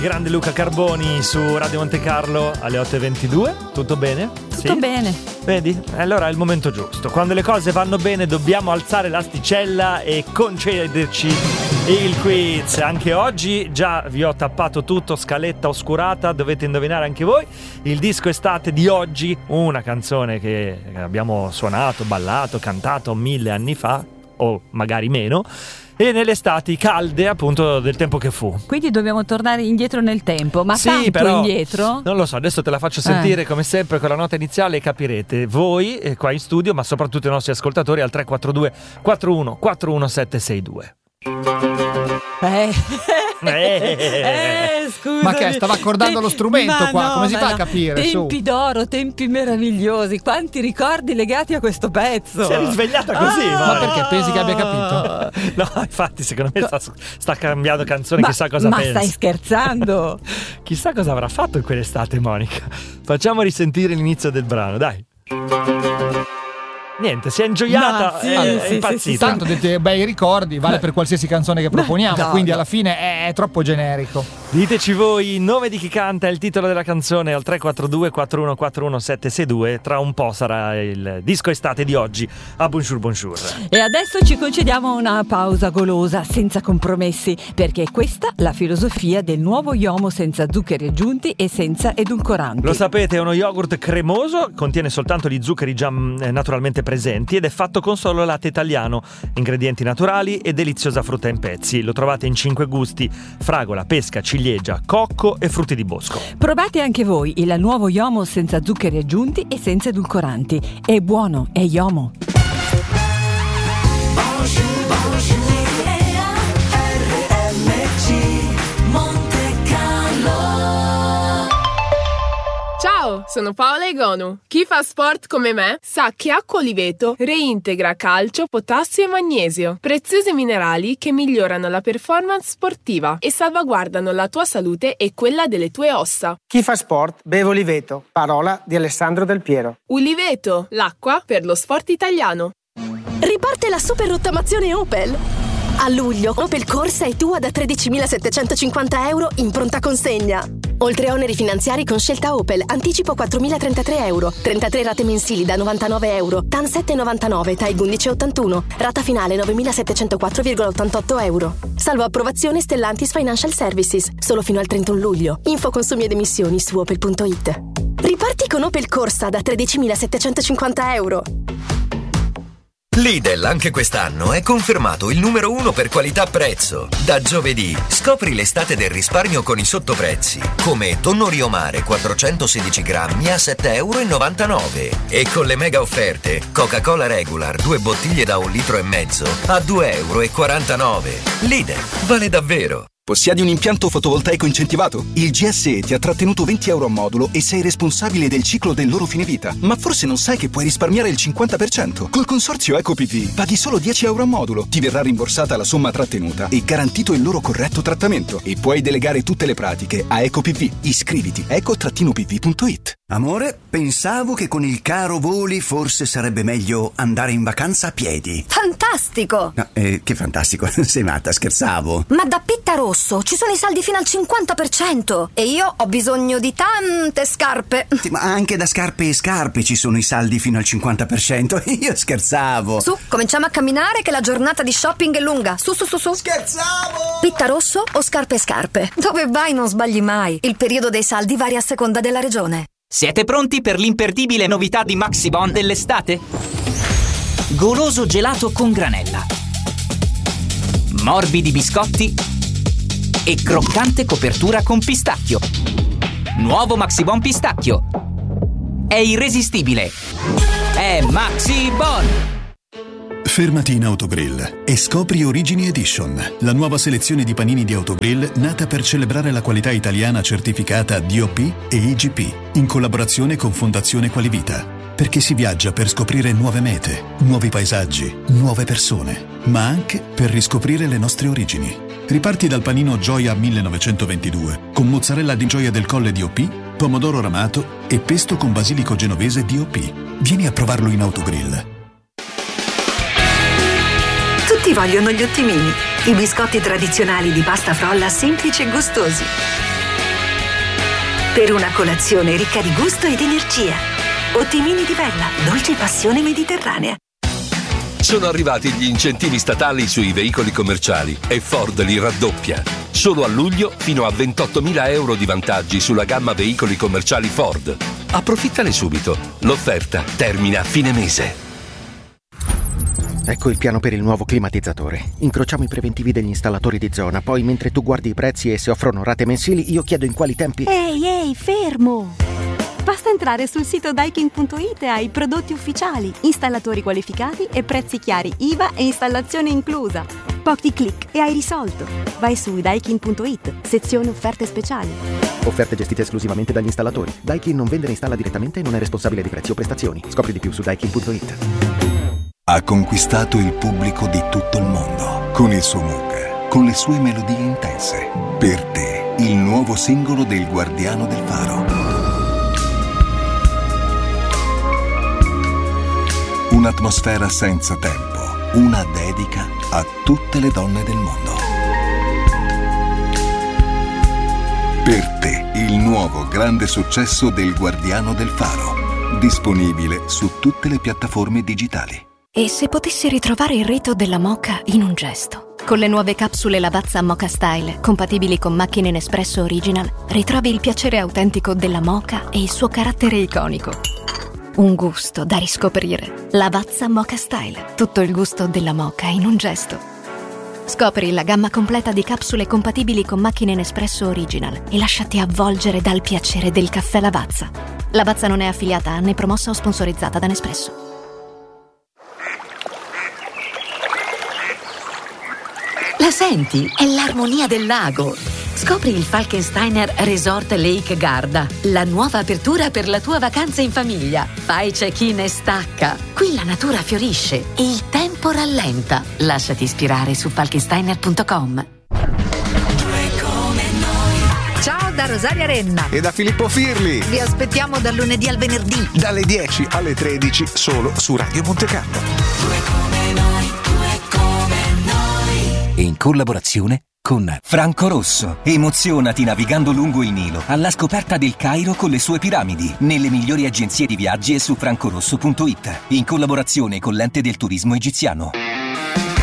Grande Luca Carboni su Radio Monte Carlo alle 8:22. Tutto bene? Tutto bene. Vedi? Allora è il momento giusto. Quando le cose vanno bene dobbiamo alzare l'asticella e concederci il quiz. Anche oggi già vi ho tappato tutto, scaletta oscurata, dovete indovinare anche voi. Il disco estate di oggi, una canzone che abbiamo suonato, ballato, cantato 1000 anni fa, o magari meno, e nelle estati calde appunto del tempo che fu. Quindi dobbiamo tornare indietro nel tempo, ma sì, tanto però, indietro? Non lo so, adesso te la faccio sentire come sempre con la nota iniziale e capirete voi qua in studio, ma soprattutto i nostri ascoltatori al 342 41 41 762. Scusami. Ma che stava accordando lo strumento qua? No, come si fa no. a capire? Tempi d'oro, tempi meravigliosi. Quanti ricordi legati a questo pezzo. Si è risvegliata così, Ma perché pensi che abbia capito? No, infatti secondo me sta cambiando canzone, chissà cosa pensa. Ma stai scherzando? Chissà cosa avrà fatto in quell'estate Monica. Facciamo risentire l'inizio del brano, dai. Niente, si è ingioiata, è impazzita. Tanto dite bei ricordi, vale per qualsiasi canzone che proponiamo, quindi alla fine è troppo generico. Diteci voi il nome di chi canta e il titolo della canzone al 342 41 41 762. Tra un po' sarà il disco estate di oggi a Bonjour Bonjour. E adesso ci concediamo una pausa golosa senza compromessi, perché è questa la filosofia del nuovo Yomo senza zuccheri aggiunti e senza edulcoranti. Lo sapete, è uno yogurt cremoso, contiene soltanto gli zuccheri già naturalmente presenti ed è fatto con solo latte italiano, ingredienti naturali e deliziosa frutta in pezzi. Lo trovate in 5 gusti: fragola, pesca, ciliegia, cocco e frutti di bosco. Provate anche voi il nuovo Yomo senza zuccheri aggiunti e senza edulcoranti. È buono, è Yomo. Ciao, sono Paola Egonu. Chi fa sport come me sa che acqua Oliveto reintegra calcio, potassio e magnesio, preziosi minerali che migliorano la performance sportiva e salvaguardano la tua salute e quella delle tue ossa. Chi fa sport beve Oliveto, parola di Alessandro Del Piero. Oliveto, l'acqua per lo sport italiano. Riparte la super rottamazione Opel. A luglio Opel Corsa è tua da 13.750 euro in pronta consegna. Oltre a oneri finanziari con scelta Opel, anticipo 4.033 euro, 33 rate mensili da 99 euro, TAN 7,99, TAEG 11,81, rata finale 9.704,88 euro. Salvo approvazione Stellantis Financial Services, solo fino al 31 luglio. Info consumi ed emissioni su opel.it. Riparti con Opel Corsa da 13.750 euro. Lidl anche quest'anno è confermato il numero 1 per qualità-prezzo. Da giovedì scopri l'estate del risparmio con i sottoprezzi, come tonno Riomare 416 grammi a 7,99 euro. E con le mega offerte, Coca-Cola Regular 2 bottiglie da 1,5 litri a 2,49 euro. Lidl, vale davvero. Possiedi un impianto fotovoltaico incentivato? Il GSE ti ha trattenuto 20 euro a modulo e sei responsabile del ciclo del loro fine vita. Ma forse non sai che puoi risparmiare il 50%. Col consorzio EcoPV paghi solo 10 euro a modulo. Ti verrà rimborsata la somma trattenuta e garantito il loro corretto trattamento. E puoi delegare tutte le pratiche a EcoPV. Iscriviti a eco-pv.it. Amore, pensavo che con il caro voli forse sarebbe meglio andare in vacanza a piedi. Fantastico! No, che fantastico, sei matta, scherzavo. Ma da Pitta Rosso ci sono i saldi fino al 50% e io ho bisogno di tante scarpe. Sì, ma anche da scarpe e scarpe ci sono i saldi fino al 50%. Io scherzavo. Su, cominciamo a camminare che la giornata di shopping è lunga. Su. Scherzavo! Pitta Rosso o scarpe e scarpe? Dove vai non sbagli mai. Il periodo dei saldi varia a seconda della regione. Siete pronti per l'imperdibile novità di Maxibon dell'estate? Goloso gelato con granella, morbidi biscotti e croccante copertura con pistacchio. Nuovo Maxibon pistacchio. È irresistibile. È Maxibon! Fermati in Autogrill e scopri Origini Edition, la nuova selezione di panini di Autogrill nata per celebrare la qualità italiana certificata DOP e IGP, in collaborazione con Fondazione Qualivita. Perché si viaggia per scoprire nuove mete, nuovi paesaggi, nuove persone, ma anche per riscoprire le nostre origini. Riparti dal panino Gioia 1922, con mozzarella di Gioia del Colle DOP, pomodoro ramato e pesto con basilico genovese DOP. Vieni a provarlo in Autogrill. Tutti vogliono gli ottimini, i biscotti tradizionali di pasta frolla semplici e gustosi. per una colazione ricca di gusto ed energia. Ottimini di Vella, dolce passione mediterranea. Sono arrivati gli incentivi statali sui veicoli commerciali e Ford li raddoppia. Solo a luglio fino a 28.000 euro di vantaggi sulla gamma veicoli commerciali Ford. Approfittane subito. L'offerta termina a fine mese. Ecco il piano per il nuovo climatizzatore. Incrociamo i preventivi degli installatori di zona, poi mentre tu guardi i prezzi e se offrono rate mensili, io chiedo in quali tempi... Ehi, fermo! Basta entrare sul sito Daikin.it e hai prodotti ufficiali, installatori qualificati e prezzi chiari, IVA e installazione inclusa. Pochi click e hai risolto. Vai su Daikin.it, sezione offerte speciali. Offerte gestite esclusivamente dagli installatori. Daikin non vende né installa direttamente e non è responsabile di prezzi o prestazioni. Scopri di più su Daikin.it. Ha conquistato il pubblico di tutto il mondo con il suo Moog, con le sue melodie intense. Per te, il nuovo singolo del Guardiano del Faro. Un'atmosfera senza tempo, una dedica a tutte le donne del mondo. Per te, il nuovo grande successo del Guardiano del Faro, disponibile su tutte le piattaforme digitali. E se potessi ritrovare il rito della moka in un gesto? Con le nuove capsule Lavazza Moka Style, compatibili con macchine Nespresso Original, ritrovi il piacere autentico della moka e il suo carattere iconico. Un gusto da riscoprire. Lavazza Moka Style, tutto il gusto della moka in un gesto. Scopri la gamma completa di capsule compatibili con macchine Nespresso Original e lasciati avvolgere dal piacere del caffè Lavazza. Lavazza non è affiliata né promossa o sponsorizzata da Nespresso. La senti? È l'armonia del lago. Scopri il Falkensteiner Resort Lake Garda, la nuova apertura per la tua vacanza in famiglia. Fai check-in e stacca. Qui la natura fiorisce e il tempo rallenta. Lasciati ispirare su falkensteiner.com. Ciao da Rosaria Renna e da Filippo Firli. Vi aspettiamo dal lunedì al venerdì dalle 10 alle 13 solo su Radio Montecarlo. In collaborazione con Franco Rosso. Emozionati navigando lungo il Nilo alla scoperta del Cairo con le sue piramidi, nelle migliori agenzie di viaggi e su francorosso.it, in collaborazione con l'Ente del Turismo Egiziano.